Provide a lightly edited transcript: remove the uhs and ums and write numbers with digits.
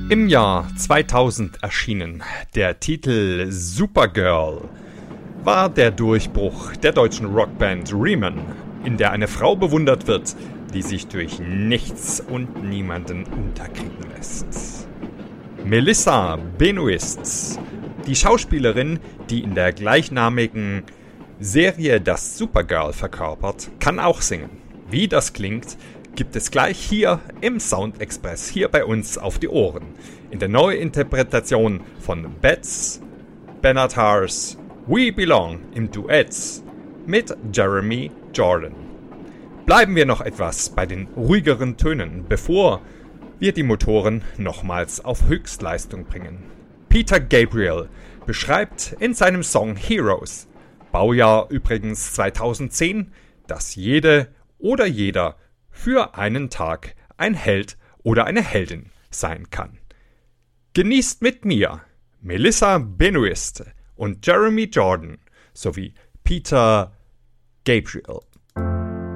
Im Jahr 2000 erschienen der Titel Supergirl war der Durchbruch der deutschen Rockband Riemann, in der eine Frau bewundert wird, die sich durch nichts und niemanden unterkriegen lässt. Melissa Benoist, die Schauspielerin, die in der gleichnamigen Serie das Supergirl verkörpert, kann auch singen. Wie das klingt, gibt es gleich hier im Sound Express, hier bei uns auf die Ohren, in der Neuinterpretation von Bets Benatars We Belong im Duett mit Jeremy Jordan. Bleiben wir noch etwas bei den ruhigeren Tönen, bevor wir die Motoren nochmals auf Höchstleistung bringen. Peter Gabriel beschreibt in seinem Song Heroes, Baujahr übrigens 2010, dass jede oder jeder für einen Tag ein Held oder eine Heldin sein kann. Genießt mit mir Melissa Benoist und Jeremy Jordan sowie Peter Gabriel.